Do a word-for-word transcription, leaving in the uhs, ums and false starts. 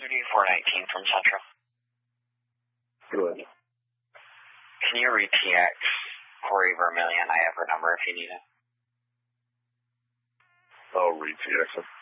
thirty-four nineteen from Central. Good. Can you read T X Corey Vermillion? I have her number if you need it. I'll read T X.